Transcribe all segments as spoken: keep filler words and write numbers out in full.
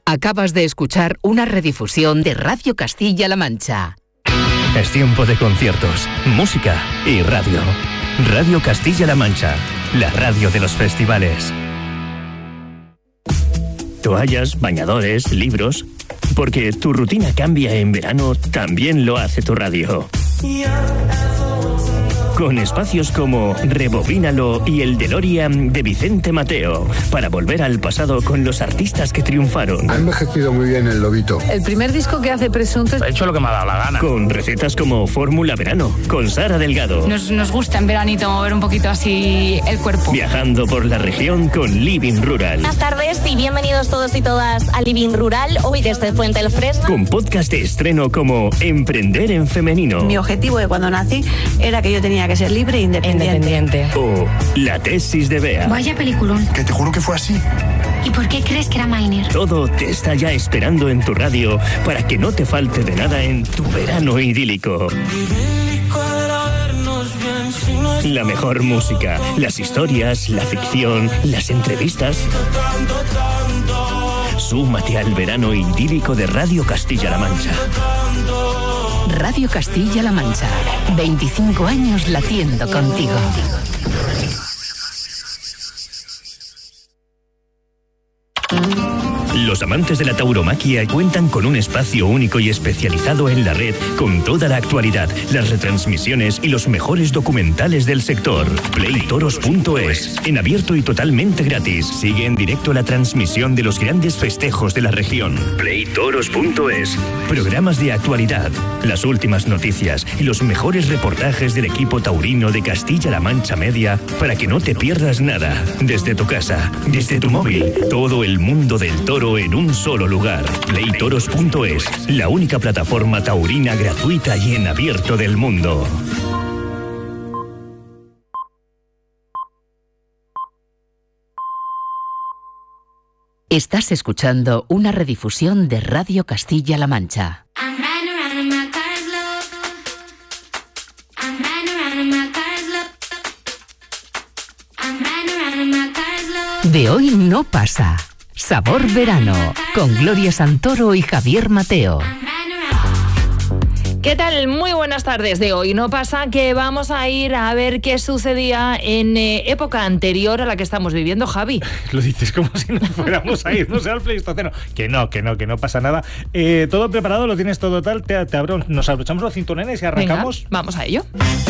Acabas de escuchar una redifusión de Radio Castilla-La Mancha. Es tiempo de conciertos, música y radio. Radio Castilla-La Mancha, la radio de los festivales. Toallas, bañadores, libros. Porque tu rutina cambia en verano, también lo hace tu radio. Con espacios como Rebobínalo y el DeLorean de Vicente Mateo, para volver al pasado con los artistas que triunfaron. Ha envejecido muy bien el Lobito. El primer disco que hace Presuntos. He hecho lo que me ha dado la gana. Con recetas como Fórmula Verano, con Sara Delgado. Nos, nos gusta en veranito mover un poquito así el cuerpo. Viajando por la región con Living Rural. Buenas tardes y bienvenidos todos y todas a Living Rural, hoy desde Fuente el Fresno. Con podcast de estreno como Emprender en Femenino. Mi objetivo de cuando nací era que yo tenía que ser libre e independiente. Independiente. O La tesis de Bea. Vaya peliculón. Que te juro que fue así. ¿Y por qué crees que era Miner? Todo te está ya esperando en tu radio para que no te falte de nada en tu verano idílico. La mejor música, las historias, la ficción, las entrevistas. Súmate al verano idílico de Radio Castilla-La Mancha. Radio Castilla-La Mancha. veinticinco años latiendo contigo. Los amantes de la tauromaquia cuentan con un espacio único y especializado en la red con toda la actualidad, las retransmisiones y los mejores documentales del sector. play toros punto es, en abierto y totalmente gratis. Sigue en directo la transmisión de los grandes festejos de la región. play toros punto es. Programas de actualidad, las últimas noticias y los mejores reportajes del equipo taurino de Castilla-La Mancha Media para que no te pierdas nada. Desde tu casa, desde tu móvil, todo el mundo del toro en un solo lugar. play toros punto es, la única plataforma taurina gratuita y en abierto del mundo. Estás escuchando una redifusión de Radio Castilla-La Mancha. De hoy no pasa. Sabor Verano, con Gloria Santoro y Javier Mateo. ¿Qué tal? Muy buenas tardes. De hoy no pasa que vamos a ir a ver qué sucedía en eh, época anterior a la que estamos viviendo, Javi. Lo dices como si nos fuéramos a irnos al Pleistoceno. Que no, que no, que no pasa nada. Eh, todo preparado, lo tienes todo tal. Te, te abro, nos abrochamos los cinturones y arrancamos. Venga, vamos a ello.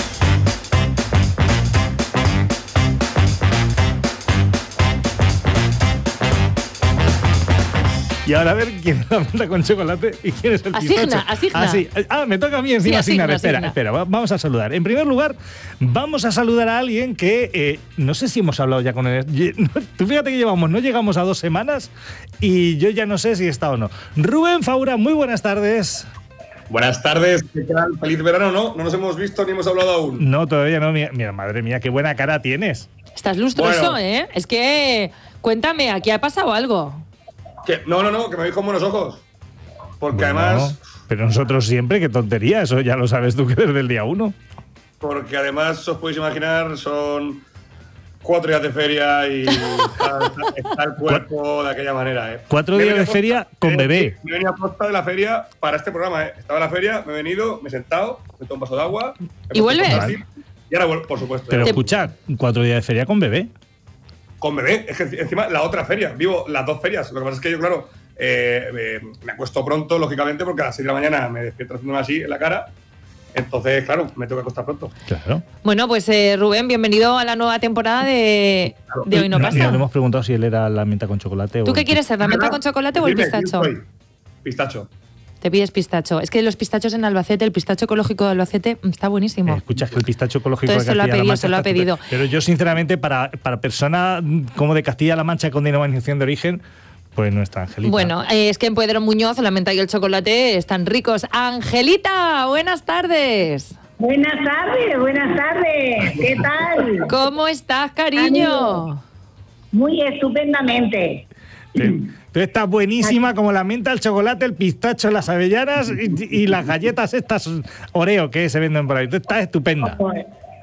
Y ahora a ver quién es la menta con chocolate y quién es el asigna, pistacho. Asigna, ah, sí. ah, me toca a mí encima sí, asignar. asigna, Espera, asigna. espera, vamos a saludar. En primer lugar, vamos a saludar a alguien que eh, no sé si hemos hablado ya con él. Tú fíjate que llevamos, no llegamos a dos semanas y yo ya no sé si está o no. Rubén Faura, muy buenas tardes. Buenas tardes, ¿qué tal? Feliz verano, ¿no? No nos hemos visto ni hemos hablado aún. No, todavía no. Mira, mira madre mía, qué buena cara tienes. Estás lustroso, Bueno. ¿eh? Es que, cuéntame, ¿aquí ha pasado algo? ¿Qué? No, no, no, que me veis con buenos ojos. Porque Bueno, además... pero nosotros siempre, qué tontería, eso ya lo sabes tú que desde el día uno. Porque además, os podéis imaginar, son cuatro días de feria y está, está el cuerpo de aquella manera, ¿eh? Cuatro Me he días de venido feria posta- con eh, bebé. Me he venido a posta de la feria para este programa, ¿eh? Estaba en la feria, me he venido, me he sentado, me he tomado un vaso de agua. me he ¿Y puesto vuelves? cosas así, Y ahora vuelvo, por supuesto. Pero ¿eh? escucha, cuatro días de feria con bebé. Con bebé, es que encima la otra feria, vivo las dos ferias. Lo que pasa es que yo, claro, eh, eh, me acuesto pronto, lógicamente, porque a las seis de la mañana me despierto haciéndome así en la cara. Entonces, claro, me tengo que acostar pronto. Claro. Bueno, pues eh, Rubén, bienvenido a la nueva temporada de, de Hoy No Y Pasa. no le hemos preguntado si él era la menta con chocolate o ¿Tú qué el- quieres ser, la menta con chocolate o el Dime, pistacho? ¿quién soy? Pistacho. Te pides pistacho. Es que los pistachos en Albacete, el pistacho ecológico de Albacete mm, está buenísimo. Eh, escuchas que el pistacho ecológico Entonces de se lo ha Castilla-La pedido, Mancha se lo ha está pedido. estupendo. Pero yo, sinceramente, para, para persona como de Castilla-La Mancha con denominación de origen, pues no está Angelita. Bueno, eh, es que en Pedro Muñoz la menta y el chocolate están ricos. Angelita, buenas tardes. Buenas tardes, buenas tardes. ¿Qué tal? ¿Cómo estás, cariño? Muy estupendamente. Tú tú estás buenísima como la menta, el chocolate, el pistacho, las avellanas y, y las galletas estas Oreo que se venden por ahí. Tú estás estupenda.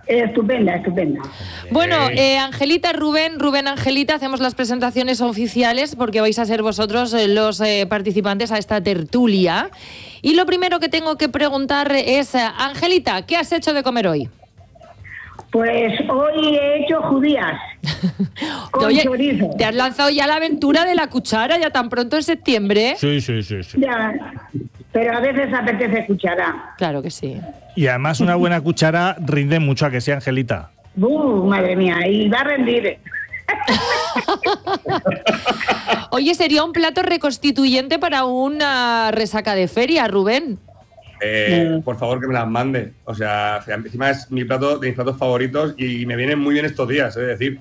Estupenda, estupenda. Bueno, eh, Angelita, Rubén, Rubén, Angelita, hacemos las presentaciones oficiales porque vais a ser vosotros eh, los eh, participantes a esta tertulia. Y lo primero que tengo que preguntar es, eh, Angelita, ¿qué has hecho de comer hoy? Pues hoy he hecho judías con Oye, chorizo. ¿te has lanzado ya la aventura de la cuchara ya tan pronto en septiembre? Sí, sí, sí, sí. Ya, pero a veces apetece cuchara. Claro que sí. Y además una buena cuchara rinde mucho, a que sea, Angelita. Uh, madre mía, y va a rendir. Oye, sería un plato reconstituyente para una resaca de feria, Rubén. Eh, por favor, que me las mande. O sea, encima es mi plato de mis platos favoritos y me vienen muy bien estos días, es decir.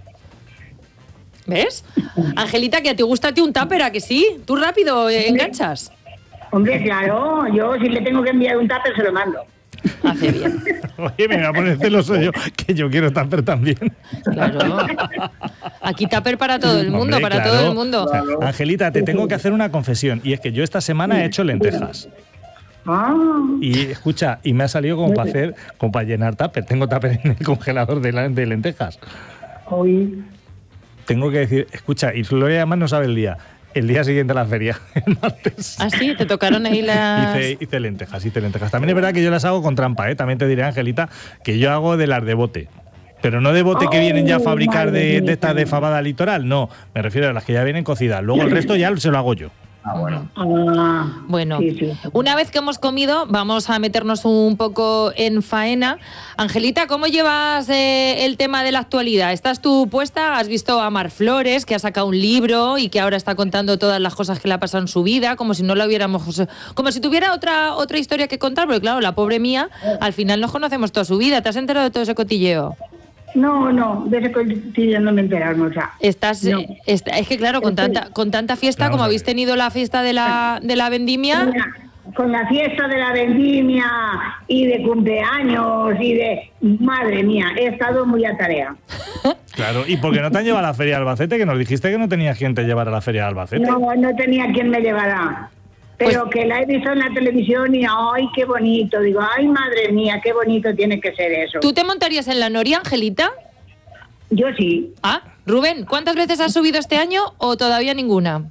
¿Ves? Angelita, que te gusta a ti un tupper, ¿a que sí? Tú rápido eh, enganchas. Hombre, claro, yo si le tengo que enviar un tupper se lo mando. Hace bien. Oye, me voy a poner celoso yo, que yo quiero tupper también. Claro. Aquí tupper para todo el mundo, Hombre, para claro. todo el mundo. O sea, Angelita, te tengo que hacer una confesión, y es que yo esta semana he hecho lentejas. Ah. Y escucha, y me ha salido como para hacer, como para llenar tupper. Tengo tupper en el congelador de, la, de lentejas. Hoy. Tengo que decir, escucha, y Gloria además no sabe el día. El día siguiente a la feria, el martes. Ah, sí, te tocaron ahí las... Hice, hice lentejas, hice lentejas. También es verdad que yo las hago con trampa, ¿eh? También te diré, Angelita, que yo hago de las de bote. Pero no de bote que vienen ya a fabricar de, de estas de fabada litoral, no. Me refiero a las que ya vienen cocidas. Luego el resto ya se lo hago yo. Ah, bueno. Ah, Bueno, sí, sí. una vez que hemos comido, vamos a meternos un poco en faena. Angelita, ¿cómo llevas eh, el tema de la actualidad? ¿Estás tú puesta? ¿Has visto a Mar Flores, que ha sacado un libro y que ahora está contando todas las cosas que le ha pasado en su vida, como si no la hubiéramos... como si tuviera otra, otra historia que contar? Porque claro, la pobre mía, al final nos conocemos toda su vida. ¿Te has enterado de todo ese cotilleo? No, no, de ese cotillo no me he enterado, o sea. Estás, no. eh, está- es que claro, con tanta, con tanta fiesta, Vamos como a habéis ver. tenido la fiesta de la, de la vendimia... Con la, con la fiesta de la vendimia y de cumpleaños y de... Madre mía, he estado muy a tarea. Claro, ¿y por qué no te han llevado a la feria de Albacete? Que nos dijiste que no tenías quien te llevara a la feria de Albacete. No, no tenía quien me llevara. Pero Pues- que la he visto en la televisión y ¡ay, qué bonito! Digo, ¡ay, madre mía, qué bonito tiene que ser eso! ¿Tú te montarías en la noria, Angelita? Yo sí. Ah, Rubén, ¿cuántas veces has subido este año o todavía ninguna?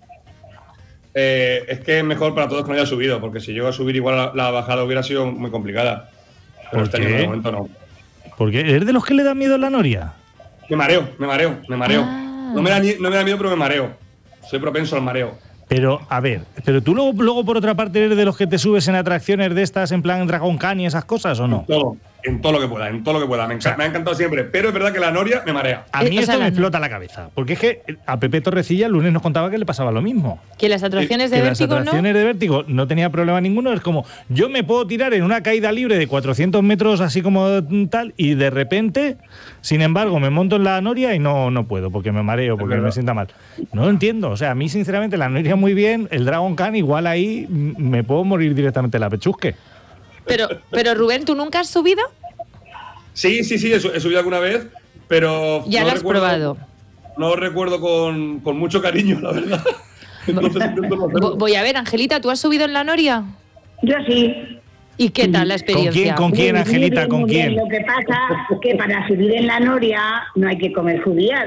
Eh, es que es mejor para todos que no haya subido, porque si llego a subir igual la, la bajada hubiera sido muy complicada. Pero ¿Por este qué? año de momento no. Porque eres de los que le da miedo la noria. Me mareo, me mareo, me mareo. Ah. No, me da, ni- no me da miedo, pero me mareo. Soy propenso al mareo. Pero, a ver, pero tú luego, luego por otra parte eres de los que te subes en atracciones de estas en plan Dragon Khan y esas cosas, ¿o no? Todo, en todo lo que pueda, en todo lo que pueda. Me, enca- me ha encantado siempre, pero es verdad que la noria me marea. A mí Eh, o esto sea, me la- explota la cabeza. Porque es que a Pepe Torrecilla el lunes nos contaba que le pasaba lo mismo. Que las atracciones de que vértigo, las atracciones de vértigo no tenía problema ninguno. Es como, yo me puedo tirar en una caída libre de cuatrocientos metros así como tal y de repente, sin embargo, me monto en la noria y no, no puedo porque me mareo, porque verdad. me sienta mal. No lo entiendo. O sea, a mí sinceramente la noria muy bien, el Dragon Khan igual ahí mm, me puedo morir directamente de la pechusque. ¿no? Pero, pero Rubén, ¿tú nunca has subido? Sí, sí, sí, he, su- he subido alguna vez, pero. Ya no lo has recuerdo- probado. No lo recuerdo con, con mucho cariño, la verdad. Entonces intento no hacerlo. Vo- Voy a ver, Angelita, ¿tú has subido en la noria? Yo sí. ¿Y qué tal la ¿Con quién, experiencia? con quién, Muy bien, Angelita? muy ¿Con bien. quién? Lo que pasa es que para subir en la noria no hay que comer judías.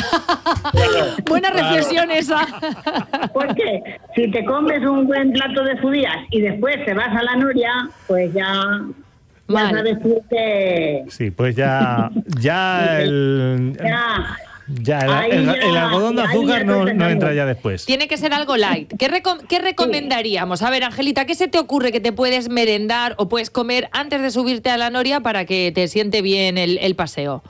Buena reflexión esa. Porque si te comes un buen plato de judías y después te vas a la noria, pues ya, ya Mal. sabes tú que... Sí, pues ya, ya el, Ya, ya el, Ahí el- ya- el algodón de ahí azúcar ya no, estoy no entra pensando. ya después. Tiene que ser algo light. ¿Qué, recom- qué recomendaríamos? A ver, Angelita, ¿qué se te ocurre que te puedes merendar o puedes comer antes de subirte a la noria para que te siente bien el, el paseo?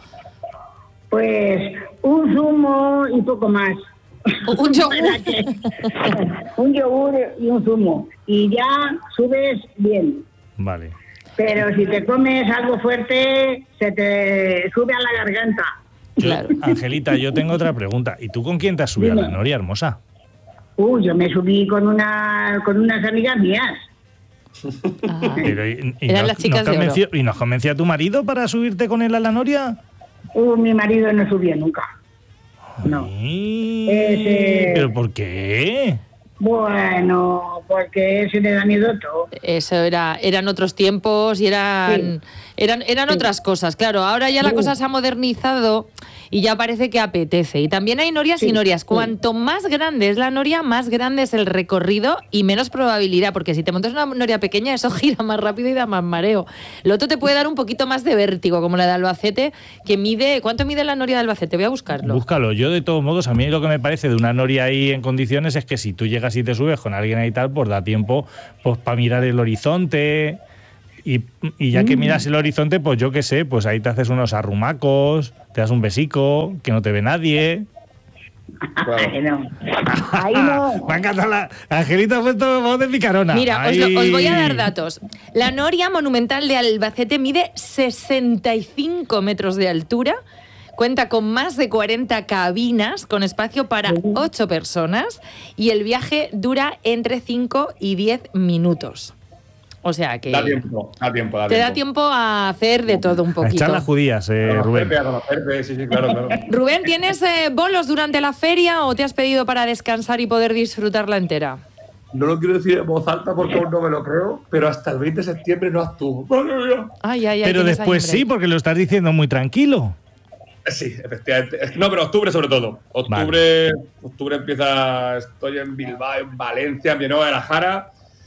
pues un zumo y poco más. Un yogur. Para que- un yogur y un zumo. Y ya subes bien. Vale. Pero si te comes algo fuerte, se te sube a la garganta. Claro. Angelita, yo tengo otra pregunta. ¿Y tú con quién te has subido a la Dime. noria, hermosa? Uy, yo me subí con una con unas amigas mías. Ah. Pero, ¿y, y Eran no- las chicas no de oro. convenció- ¿Y nos convenció a tu marido para subirte con él a la noria? Uh, mi marido no subió nunca. No. Ay, Ese- ¿Pero por qué? Bueno, porque ese le da miedo todo. Eso era, eran otros tiempos y eran, Eran, eran otras cosas, claro. Ahora ya la Sí. cosa se ha modernizado y ya parece que apetece. Y también hay norias Sí, y norias. sí. Cuanto más grande es la noria, más grande es el recorrido y menos probabilidad, porque si te montas una noria pequeña, eso gira más rápido y da más mareo. Lo otro te puede dar un poquito más de vértigo, como la de Albacete, que mide... ¿Cuánto mide la noria de Albacete? Voy a buscarlo. Búscalo. Yo, de todos modos, a mí lo que me parece de una noria ahí en condiciones es que si tú llegas y te subes con alguien ahí y tal, pues da tiempo pues para mirar el horizonte. Y, y ya que miras el horizonte, pues yo qué sé, pues ahí te haces unos arrumacos, te das un besico, que no te ve nadie. Ay, no. Ahí no. Me ha encantado la... Angelita ha puesto voz de picarona. Mira, os, Ahí. lo- os voy a dar datos. La noria monumental de Albacete mide sesenta y cinco metros de altura, cuenta con más de cuarenta cabinas con espacio para ocho personas y el viaje dura entre cinco y diez minutos. O sea que Da tiempo, da tiempo, da te tiempo. da tiempo a hacer de todo un A poquito. echar las judías, eh, A Rubén. conocerte, a conocerte, sí, sí, claro, claro. Rubén, ¿tienes eh, bolos durante la feria o te has pedido para descansar y poder disfrutarla entera? No lo quiero decir en voz alta porque aún no me lo creo, pero hasta el veinte de septiembre no actúo. ¡Madre mía! Ay, ay, ay, Pero tienes ahí después un sí, break. porque lo estás diciendo muy tranquilo. Sí, efectivamente. Es que- No, pero octubre sobre todo. Octubre, octubre empieza. Estoy en Bilbao, en Valencia, en Villanueva de la Jara,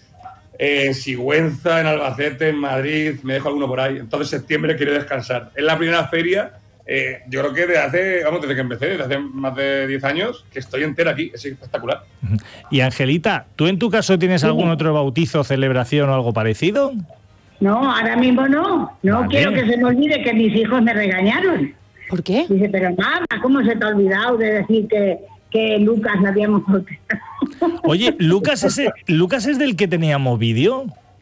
en Sigüenza, en Albacete, en Madrid. Me dejo alguno por ahí. Entonces, septiembre quiero descansar. Es la primera feria. eh, yo creo que desde hace, vamos, desde que empecé, desde hace más de diez años, que estoy entera aquí. Es espectacular. Y Angelita, ¿tú en tu caso tienes algún otro bautizo, celebración o algo parecido? No, ahora mismo no. No Vale. quiero que se me olvide que mis hijos me regañaron. ¿Por qué? Dice, pero mamá, ¿cómo se te ha olvidado de decir que, que Lucas la habíamos bautizado? Oye, ¿Lucas es, el- ¿Lucas es del que teníamos vídeo?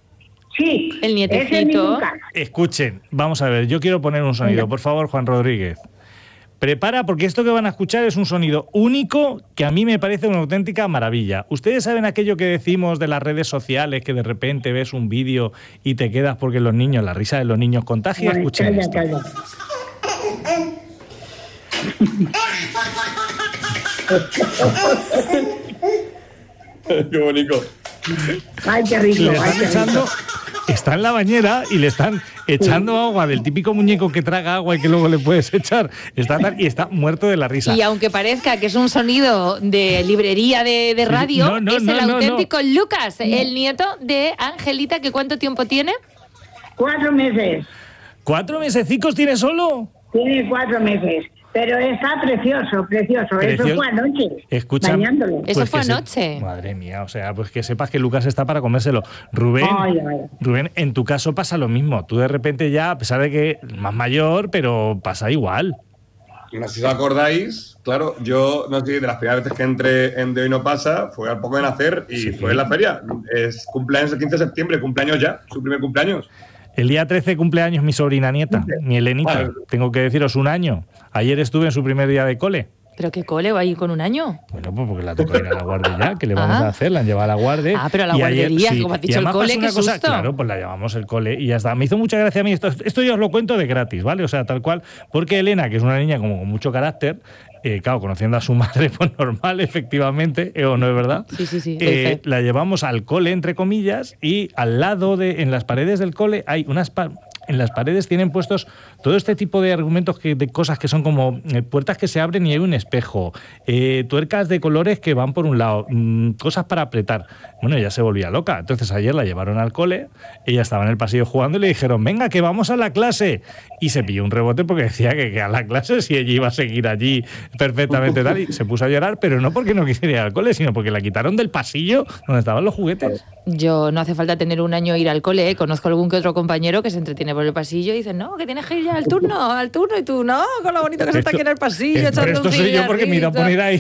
Sí, El ese es mi nietecito. Lucas. Escuchen, vamos a ver, yo quiero poner un sonido, por favor, Juan Rodríguez. Prepara, porque esto que van a escuchar es un sonido único que a mí me parece una auténtica maravilla. Ustedes saben aquello que decimos de las redes sociales, que de repente ves un vídeo y te quedas porque los niños, la risa de los niños contagia. Bueno, Escuchen calla, esto. calla. Qué bonito. Ay, qué rico. Le ay, están qué rico. echando, está en la bañera y le están echando agua del típico muñeco que traga agua y que luego le puedes echar. Está tal- y está muerto de la risa. Y aunque parezca que es un sonido de librería de, de radio, No, no, es no, el no, no. auténtico Lucas, el nieto de Angelita, que ¿cuánto tiempo tiene? Cuatro meses. ¿Cuatro mesecicos tiene solo? Tiene cuatro meses. Pero está precioso, precioso. Precioso. Eso fue anoche. Escucha, Bañándolo. Eso pues fue que se- anoche. madre mía, o sea, pues que sepas que Lucas está para comérselo. Rubén, Ay, ay. Rubén, en tu caso pasa lo mismo. Tú de repente ya, a pesar de que más mayor, pero pasa igual. No sé si os acordáis, claro, yo no sé, de las primeras veces que entré en De Hoy No Pasa, fue al poco de nacer y Sí. fue en la feria. Es cumpleaños el quince de septiembre, cumpleaños ya, su primer cumpleaños. El día trece cumpleaños mi sobrina nieta, mi Elenita. Vale. Tengo que deciros un año. Ayer estuve en su primer día de cole. ¿Pero qué cole va a ir con un año? Bueno, pues porque la toca ir a la guardia ya, que le vamos Ah. a hacer, la han llevado a la guardia. Ah, pero a la Y ayer- guardería, como has y dicho, el además cole, pasó qué una cosa, susto. claro, pues la llamamos el cole y ya está. Me hizo mucha gracia a mí, esto, esto yo os lo cuento de gratis, ¿vale? O sea, tal cual, porque Elena, que es una niña como con mucho carácter, eh, claro, conociendo a su madre, pues normal, efectivamente, eh, o no es verdad, Sí, sí, sí, Eh, doy fe. la llevamos al cole, entre comillas, y al lado de, en las paredes del cole hay unas... pa- en las paredes tienen puestos todo este tipo de argumentos, que, de cosas que son como eh, puertas que se abren y hay un espejo, eh, tuercas de colores que van por un lado, mm, cosas para apretar. Bueno, ella se volvía loca. Entonces ayer la llevaron al cole, ella estaba en el pasillo jugando y le dijeron, venga, que vamos a la clase. Y se pilló un rebote porque decía que, que a la clase si ella iba a seguir allí perfectamente tal. Y se puso a llorar, pero no porque no quisiera ir al cole, sino porque la quitaron del pasillo donde estaban los juguetes. Yo no hace falta tener un año e ir al cole, ¿eh? Conozco algún que otro compañero que se entretiene por el pasillo y dice, no, que tienes que ir ya al turno, al turno, y tú, no, con lo bonito que se está aquí en el pasillo, Eh, echando pero esto un soy yo porque me irá a cigarrito. poner ahí.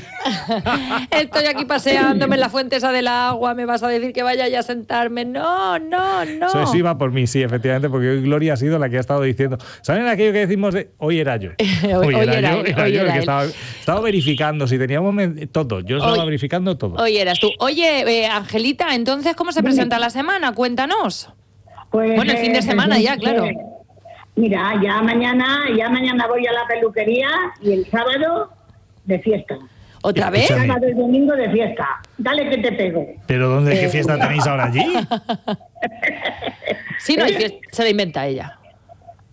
Estoy aquí paseándome en la fuente esa del agua, me vas a decir que vaya ya a sentarme. No, no, no. Eso sí va por mí, sí, efectivamente, porque hoy Gloria ha sido la que ha estado diciendo. ¿Saben aquello que decimos de hoy era yo? Hoy- hoy era él, hoy yo era el que él. estaba, estaba verificando si teníamos men- todo. Yo estaba Hoy- verificando todo. Oye, eras tú. Oye, eh, Angelita, entonces, ¿cómo se presenta la semana? Cuéntanos. Pues, Bueno, el fin de eh, semana ya, eh, claro. Mira, ya mañana, ya mañana voy a la peluquería y el sábado de fiesta. ¿Otra vez? Escúchame. Sábado y domingo de fiesta. Dale que te pego. ¿Pero dónde, qué Eh, fiesta tenéis ahora allí? Sí, no, hay fiesta, se la inventa ella.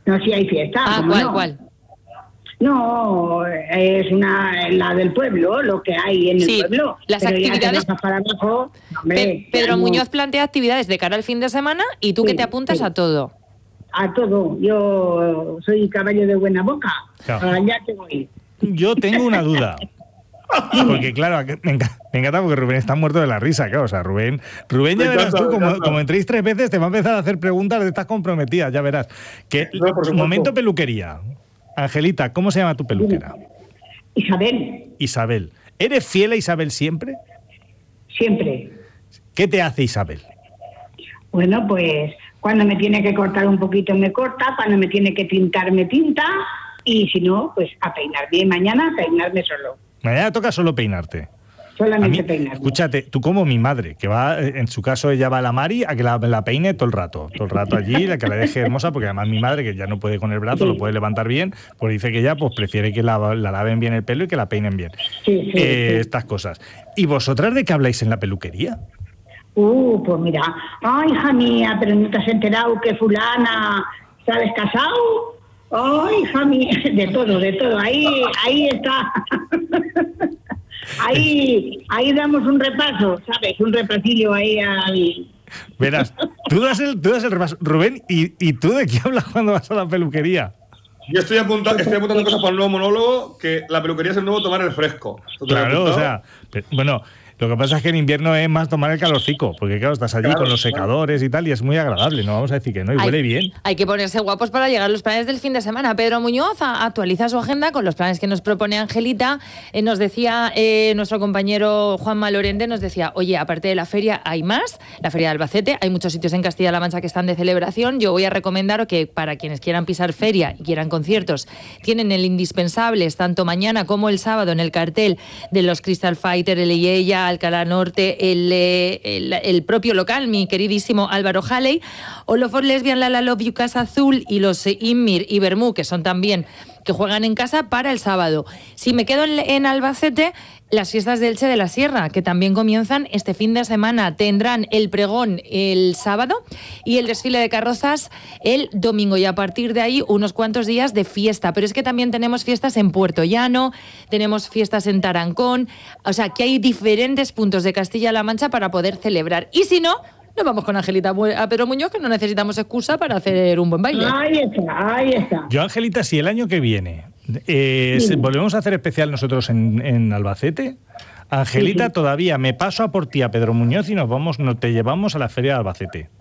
No, sí hay fiesta. Ah, ¿cómo ¿cuál, no? cuál? No, es una la del pueblo, lo que hay en Sí, el pueblo. las Pero ya te actividades- bajas para abajo, hombre, Pe- Pedro ya no- Muñoz plantea actividades de cara al fin de semana y tú Sí, que te apuntas sí. a todo. A todo. Yo soy caballo de buena boca. Claro. Allá te voy. Yo tengo una duda. Porque claro, me encanta, me encanta porque Rubén está muerto de la risa, claro. O sea, Rubén, Rubén ya Me verás encanta, tú, me como, encanta. como entréis tres veces, te va a empezar a hacer preguntas de estas comprometidas, ya verás. Que, No, por supuesto. momento peluquería. Angelita, ¿cómo se llama tu peluquera? Isabel, Isabel. ¿Eres fiel a Isabel siempre? siempre. ¿Qué te hace Isabel? Bueno, pues cuando me tiene que cortar un poquito me corta, cuando me tiene que tintar me tinta y si no, pues a peinarme. Y mañana a peinarme solo. Mañana toca solo peinarte. A Solamente mí, peinarme. escúchate, tú como mi madre, que va, eh, en su caso ella va a la Mari a que la, la peine todo el rato, todo el rato allí, la que la deje hermosa, porque además mi madre, que ya no puede con el brazo, Sí. lo puede levantar bien, pues dice que ella pues prefiere que la, la laven bien el pelo y que la peinen bien. Sí, sí, Eh, sí. Estas cosas. ¿Y vosotras de qué habláis en la peluquería? Uh, pues mira, ay, hija mía, pero no te has enterado que fulana se ha descasado. Ay, hija mía, de todo, de todo. Ahí, ahí está. Ahí, ahí damos un repaso, ¿sabes? Un repasillo ahí al... Verás, tú das el, tú das el repaso. Rubén, ¿y, ¿y tú de qué hablas cuando vas a la peluquería? Yo estoy, apunta, estoy apuntando cosas para un nuevo monólogo, que la peluquería es el nuevo tomar el fresco. ¿Tú te lo has Claro, o apuntado? sea, pe- bueno, lo que pasa es que en invierno es más tomar el calorcico, porque claro, estás allí Claro, con los claro. secadores y tal, y es muy agradable, no vamos a decir que no, y Hay- huele bien. Hay que ponerse guapos para llegar a los planes del fin de semana. Pedro Muñoz a- actualiza su agenda con los planes que nos propone Angelita. Eh, nos decía eh, nuestro compañero Juanma Lorente, nos decía, oye, aparte de la feria hay más, la feria de Albacete, hay muchos sitios en Castilla-La Mancha que están de celebración. Yo voy a recomendar que para quienes quieran pisar feria y quieran conciertos, tienen el Indispensables, tanto mañana como el sábado en el cartel de los Crystal Fighter, el Ella, Alcalá Norte, el, eh, el, el propio local, mi queridísimo Álvaro Halley, All of Us Lesbian, Lala Love You, Casa Azul y los eh, Inmir y Bermú, que son también que juegan en casa para el sábado. Si me quedo en, en Albacete, las fiestas de Elche de la Sierra, que también comienzan este fin de semana, tendrán el pregón el sábado y el desfile de carrozas el domingo, y a partir de ahí unos cuantos días de fiesta. Pero es que también tenemos fiestas en Puerto Llano, tenemos fiestas en Tarancón, o sea que hay diferentes puntos de Castilla-La Mancha para poder celebrar. Y si no, nos vamos con Angelita a Pedro Muñoz, que no necesitamos excusa para hacer un buen baile. Ahí está, ahí está. Yo, Angelita, si el año que viene eh, Sí. se- volvemos a hacer especial nosotros en, en Albacete, Angelita, Sí, sí. todavía me paso a por ti a Pedro Muñoz y nos vamos, nos te llevamos a la feria de Albacete.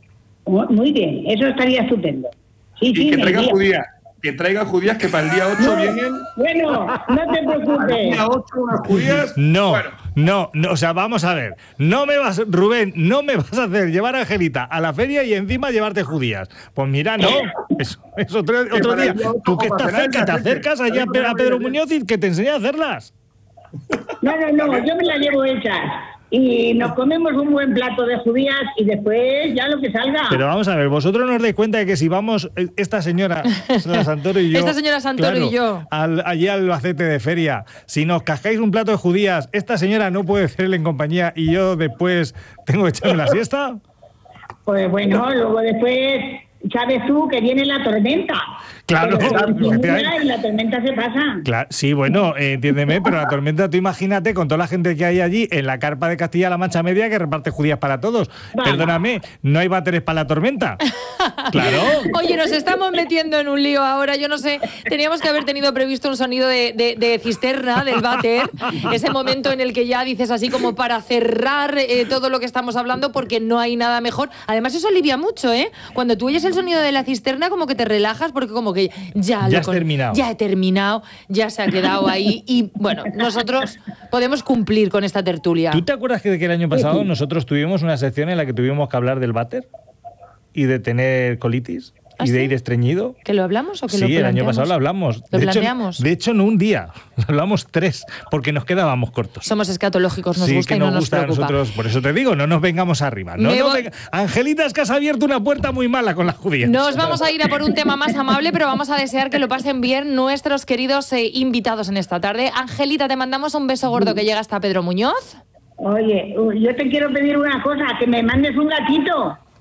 Muy bien, eso estaría estupendo. Sí, Y sí, que me traigan iría. judías. Que traigan judías que para el día ocho vienen. Bueno, no te Al día preocupes. ocho unas judías. No, Bueno, no, no, o sea, vamos a ver. No me vas, Rubén, no me vas a hacer llevar a Angelita a la feria y encima llevarte judías. Pues mira, no, eso es otro, otro para día. el día ocho Tú que vamos a estás cenar cerca, te en la acercas feria. allá a Pe- a Pedro Muñoz y que te enseñe a hacerlas. No, no, no, yo me las llevo hechas. Y nos comemos un buen plato de judías y después ya lo que salga. Pero vamos a ver, vosotros nos dais cuenta de que si vamos, eh, esta señora, la Santoro y yo. Esta señora Santoro claro, y yo. Al, allí al Albacete de feria, si nos cascáis un plato de judías, esta señora no puede hacerle en compañía y yo después tengo que echarme la siesta. Pues bueno, luego después sabes tú que viene la tormenta. Claro, Pero se disimula efectivamente. y la tormenta se pasa. Claro, sí, bueno, eh, entiéndeme, pero la tormenta, tú imagínate con toda la gente que hay allí en la carpa de Castilla-La Mancha Media que reparte judías para todos. Vamos. Perdóname, ¿no hay váteres para la tormenta? Claro. Oye, nos estamos metiendo en un lío ahora. Yo no sé, teníamos que haber tenido previsto un sonido de, de- de cisterna, del váter, ese momento en el que ya dices así como para cerrar eh, todo lo que estamos hablando, porque no hay nada mejor. Además, eso alivia mucho, ¿eh? Cuando tú oyes el sonido de la cisterna, como que te relajas, porque como que ya, Ya lo has terminado. Ya he terminado, ya se ha quedado ahí. Y bueno, nosotros podemos cumplir con esta tertulia. ¿Tú te acuerdas que, que el año pasado nosotros tuvimos una sección en la que tuvimos que hablar del váter y de tener colitis ¿Ah, y de sí? ir estreñido? ¿Que lo hablamos o que Sí, lo el año planteamos? pasado lo hablamos. ¿Lo de hecho, planteamos? de hecho, no un día, lo hablamos tres, porque nos quedábamos cortos. Somos escatológicos, nos sí, gusta que y no nos nos gusta a preocupa. nosotros, por eso te digo, no nos vengamos arriba. No Me nos voy- venga- Angelita, es que has abierto una puerta muy mala con las judías. Nos vamos a ir a por un tema más amable, pero vamos a desear que lo pasen bien nuestros queridos eh, invitados en esta tarde. Angelita, te mandamos un beso gordo que llega hasta Pedro Muñoz. Oye, yo te quiero pedir una cosa, que me mandes un gatito.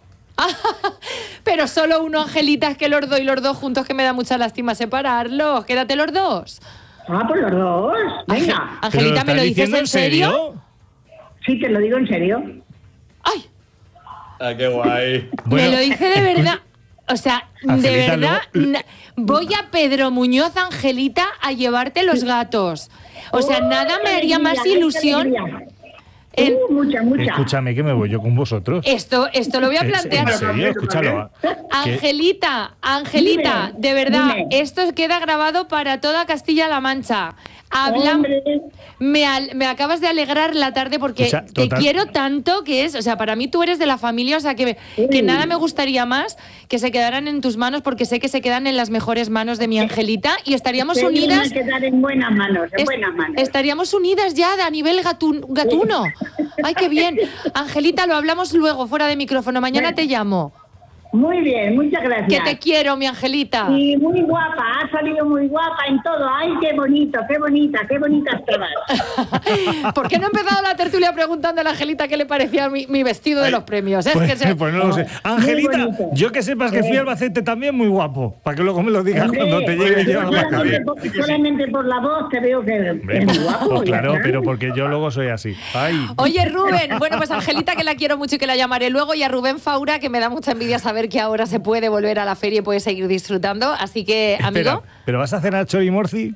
Pero solo uno, Angelita, es que los dos y los dos juntos, que me da mucha lástima separarlos. Quédate los dos. Ah, pues los dos. Venga. Ángel, Angelita, ¿me lo dices en serio? serio? Sí, te lo digo en serio. ¡Ay! Ah, qué guay. Bueno, me lo dice de verdad. O sea, Angelita, de verdad, luego... voy a Pedro Muñoz, Angelita, a llevarte los gatos. O sea, oh, nada me haría alegría, más ilusión. En... Uh, mucha, mucha. Escúchame, que me voy yo con vosotros. Esto, esto lo voy a plantear. ¿En serio? Escúchalo. Angelita, Angelita, dime, de verdad, dime. Esto queda grabado para toda Castilla-La Mancha. Habla, me, al, me acabas de alegrar la tarde porque Escucha, te quiero tanto que es, o sea, para mí tú eres de la familia, o sea, que, sí. que nada me gustaría más que se quedaran en tus manos porque sé que se quedan en las mejores manos de mi Angelita y estaríamos sí, unidas. Quedar en buenas manos, en es, buenas manos. Estaríamos unidas ya a nivel gatun, gatuno. Sí. Ay, qué bien. Angelita, lo hablamos luego, fuera de micrófono. Mañana bueno. te llamo. Muy bien, muchas gracias. Que te quiero, mi Angelita. Y muy guapa, ha salido muy guapa en todo. Ay, qué bonito, qué bonita, qué bonitas todas. ¿Por qué no he empezado la tertulia preguntando a la Angelita qué le parecía mi, mi vestido de Ay, los premios? Es pues, que se... pues no lo sé. Angelita, yo que sepas que fui a Albacete también muy guapo, para que luego me lo digas Hombre, cuando te llegue y llevas la cabeza. Solamente por la voz te veo que Hombre, es muy guapo. Pues claro, pero porque yo luego soy así. Ay. Oye, Rubén, bueno, pues Angelita, que la quiero mucho y que la llamaré luego, y a Rubén Faura, que me da mucha envidia saber que ahora se puede volver a la feria y puede seguir disfrutando. Así que, amigo... Espera, ¿pero vas a cenar chorimorci?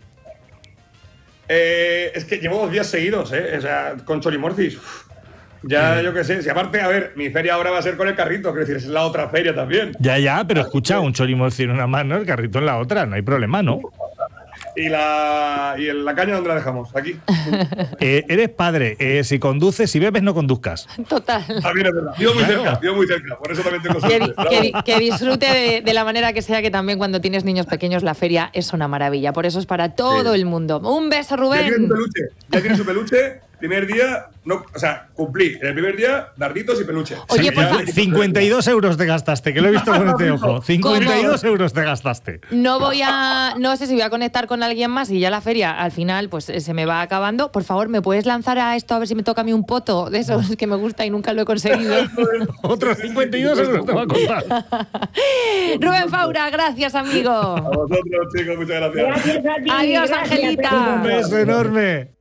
Eh, es que llevo dos días seguidos, ¿eh? O sea, con chorimorcis. Ya, eh. yo qué sé. Si aparte, a ver, mi feria ahora va a ser con el carrito, quiero decir, es la otra feria también. Ya, ya, pero escucha, un chorimorci en una mano, el carrito en la otra, no hay problema, ¿no? ¿Y la, y la caña dónde la dejamos? Aquí. Eh, eres padre. Eh, si conduces, si bebes, no conduzcas. Total. También es verdad. Vivo muy claro. cerca, vivo muy cerca. Por eso también tengo suerte. Que, que, que disfrute de, de la manera que sea, que también cuando tienes niños pequeños la feria es una maravilla. Por eso es para todo sí. el mundo. Un beso, Rubén. Ya tiene su peluche. Ya tiene su peluche. Primer día, no, o sea, cumplí. En el primer día, darditos y peluche. Oye, por favor. cincuenta y dos euros te gastaste, que lo he visto con este ojo. cincuenta y dos ¿Cómo? Euros te gastaste. No voy a. No sé si voy a conectar con alguien más y ya la feria al final pues se me va acabando. Por favor, ¿me puedes lanzar a esto a ver si me toca a mí un poto de esos que me gusta y nunca lo he conseguido? Otros cincuenta y dos euros te va a costar. Rubén Faura, gracias, amigo. A vosotros, chicos, muchas gracias. Gracias a ti. Adiós, gracias, Angelita. Un beso enorme.